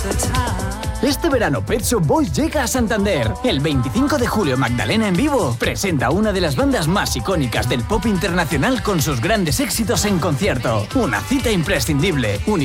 Este verano Pet Shop Boys llega a Santander. El 25 de julio Magdalena en vivo presenta una de las bandas más icónicas del pop internacional con sus grandes éxitos en concierto. Una cita imprescindible.